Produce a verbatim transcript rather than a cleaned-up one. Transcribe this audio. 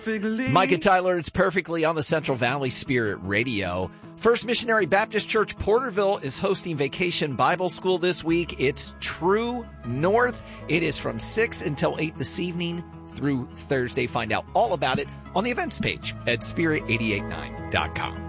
perfectly. Mike and Tyler, it's perfectly on the Central Valley Spirit Radio. First Missionary Baptist Church Porterville is hosting Vacation Bible School this week. It's True North. It is from six until eight this evening through Thursday. Find out all about it on the events page at spirit eight eight nine dot com.